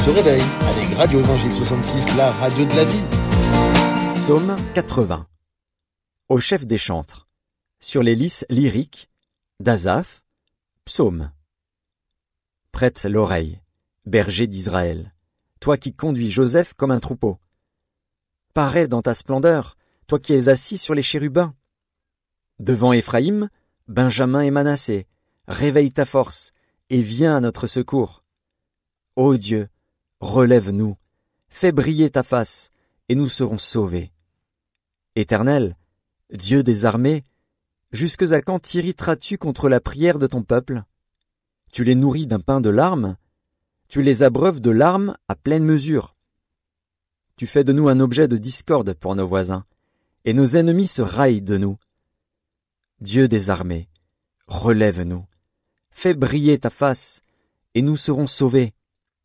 se réveille avec Radio Évangile 66, la radio de la vie. Psaume 80. Au chef des chantres, sur les lys lyriques d'Asaph, psaume. Prête l'oreille, berger d'Israël, toi qui conduis Joseph comme un troupeau. Parais dans ta splendeur, toi qui es assis sur les chérubins. Devant Éphraïm, Benjamin et Manassé, réveille ta force et viens à notre secours. Ô Dieu, relève-nous, fais briller ta face, et nous serons sauvés. Éternel, Dieu des armées, jusque à quand t'irriteras-tu contre la prière de ton peuple? Tu les nourris d'un pain de larmes, tu les abreuves de larmes à pleine mesure. Tu fais de nous un objet de discorde pour nos voisins, et nos ennemis se raillent de nous. Dieu des armées, relève-nous, fais briller ta face, et nous serons sauvés.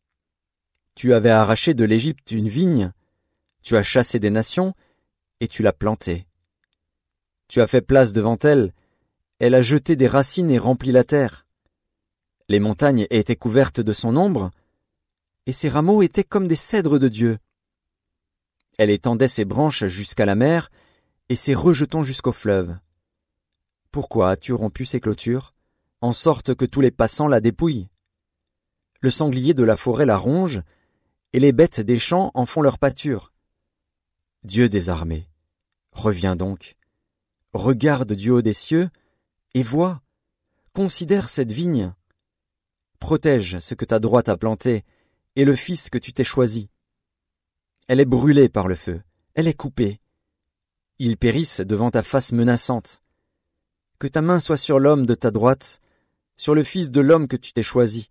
Tu avais arraché de l'Égypte une vigne, tu as chassé des nations, et tu l'as plantée. Tu as fait place devant elle, elle a jeté des racines et rempli la terre. Les montagnes étaient couvertes de son ombre, et ses rameaux étaient comme des cèdres de Dieu. Elle étendait ses branches jusqu'à la mer, et ses rejetons jusqu'au fleuve. Pourquoi as-tu rompu ses clôtures, en sorte que tous les passants la dépouillent? Le sanglier de la forêt la ronge, et les bêtes des champs en font leur pâture. Dieu des armées, reviens donc. Regarde du haut des cieux, et vois, considère cette vigne. Protège ce que ta droite a planté, et le fils que tu t'es choisi. Elle est brûlée par le feu, elle est coupée. Ils périssent devant ta face menaçante. Que ta main soit sur l'homme de ta droite, sur le fils de l'homme que tu t'es choisi.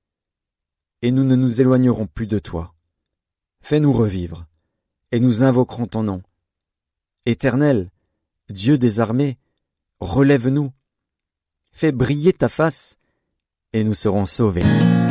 Et nous ne nous éloignerons plus de toi. Fais-nous revivre, et nous invoquerons ton nom. Éternel, Dieu des armées, relève-nous. Fais briller ta face, et nous serons sauvés.